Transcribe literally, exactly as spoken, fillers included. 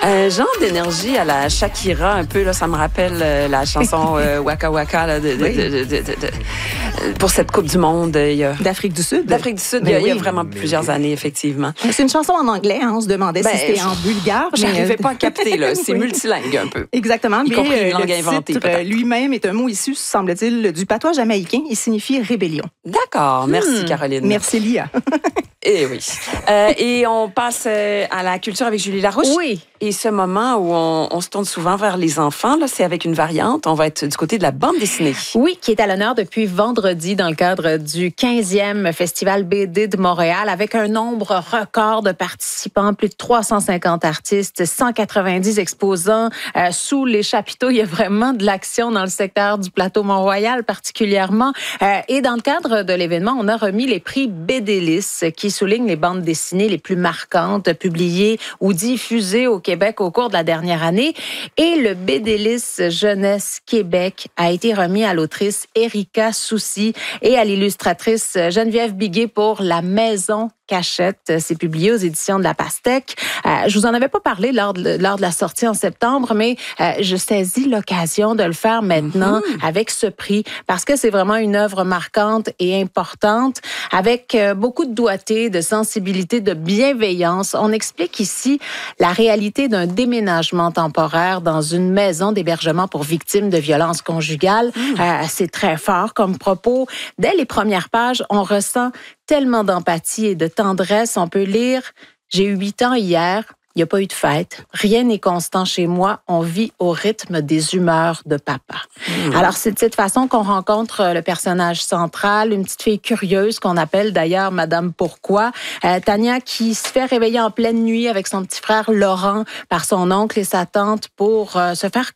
Un genre d'énergie à la Shakira, un peu, là, ça me rappelle euh, la chanson euh, Waka Waka là, de, de, Oui. de, de, de, de, pour cette Coupe du Monde. Il y a... D'Afrique du Sud. D'Afrique du Sud, Ben il, y a, il y a oui. vraiment plusieurs années, effectivement. C'est une chanson en anglais, hein, on se demandait Ben, si c'était en bulgare. Je n'arrivais mais... pas à capter, là. C'est Oui. multilingue un peu. Exactement. Y Mais, compris une euh, langue le inventée, titre, peut-être. euh, lui-même est un mot issu, semble-t-il, du patois jamaïcain. Il signifie rébellion. D'accord. Merci, Hmm. Caroline. Merci, Lia. Et oui. Euh, et on passe euh, à la culture avec Julie Larouche. Oui. Et ce moment où on, on se tourne souvent vers les enfants, là, c'est avec une variante. On va être du côté de la bande dessinée. Oui, qui est à l'honneur depuis vendredi dans le cadre du quinzième Festival B D de Montréal avec un nombre record de participants, plus de trois cent cinquante artistes, cent quatre-vingt-dix exposants. Euh, sous les chapiteaux, il y a vraiment de l'action dans le secteur du plateau Mont-Royal particulièrement. Euh, et dans le cadre de l'événement, on a remis les prix BDLIS qui soulignent les bandes dessinées les plus marquantes publiées ou diffusées au Québec au cours de la dernière année. Et le BDLIS Jeunesse Québec a été remis à l'autrice Erika Soucy et à l'illustratrice Geneviève Biguet pour La Maison Cachette. C'est publié aux éditions de La Pastèque. Euh, je vous en avais pas parlé lors de, lors de la sortie en septembre, mais euh, je saisis l'occasion de le faire maintenant mm-hmm. avec ce prix parce que c'est vraiment une œuvre marquante et importante avec euh, beaucoup de doigté, de sensibilité, de bienveillance. On explique ici la réalité d'un déménagement temporaire dans une maison d'hébergement pour victimes de violences conjugales. Mm. Euh, c'est très fort comme propos. Dès les premières pages, on ressent tellement d'empathie et de tendresse. On peut lire « J'ai eu huit ans hier, il n'y a pas eu de fête. Rien n'est constant chez moi. On vit au rythme des humeurs de papa. Mmh. » Alors, c'est de cette façon qu'on rencontre le personnage central, une petite fille curieuse qu'on appelle d'ailleurs Madame Pourquoi. Euh, Tania qui se fait réveiller en pleine nuit avec son petit frère Laurent par son oncle et sa tante pour euh, se faire